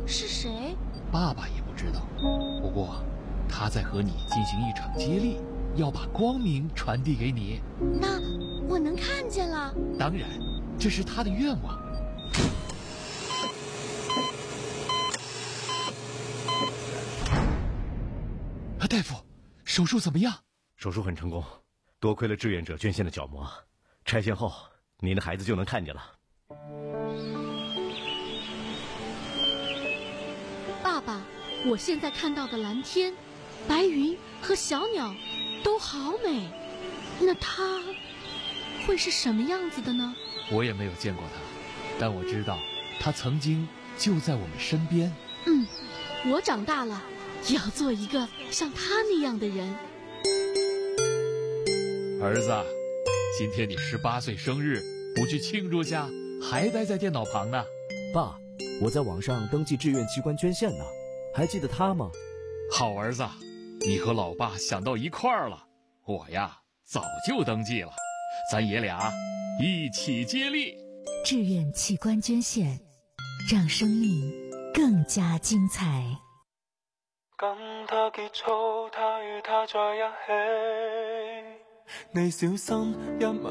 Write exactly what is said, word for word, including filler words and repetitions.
是谁？ 爸爸也不知道，不过他在和你进行一场接力，要把光明传递给你。 那我能看见了？ 当然，这是他的愿望。啊，大夫，手术怎么样？ 手术很成功，多亏了志愿者捐献的角膜，拆线后您的孩子就能看见了。 爸爸，我现在看到的蓝天、白云和小鸟都好美，那它会是什么样子的呢？ 我也没有见过它，但我知道它曾经就在我们身边。 嗯，我长大了也要做一个像他那样的人。 儿子，今天你十八岁生日，不去庆祝下，还待在电脑旁呢。 爸，我在网上登记志愿器官捐献呢，还记得他吗？ 好儿子，你和老爸想到一块儿了。我呀，早就登记了，咱爷俩一起接力。 志愿器官捐献，让生命更加精彩。 咁他結束，他與他在一起，你小心一吻。